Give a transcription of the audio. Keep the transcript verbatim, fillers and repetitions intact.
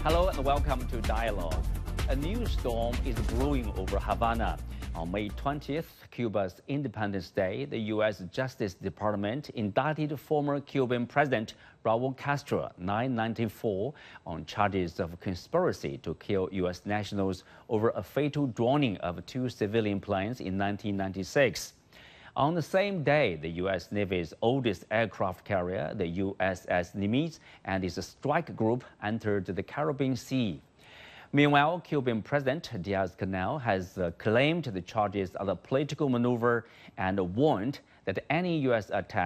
Hello and welcome to Dialogue. A new storm is brewing over Havana. On May twentieth, Cuba's Independence Day, the U S Justice Department indicted former Cuban President Raul Castro, nine ninety-four, on charges of conspiracy to kill U S nationals over a fatal drowning of two civilian planes in nineteen ninety-six. On the same day, the U S Navy's oldest aircraft carrier, the U S S Nimitz, and its strike group entered the Caribbean Sea. Meanwhile, Cuban President Diaz-Canel has uh, claimed the charges are a political maneuver and warned that any U S attack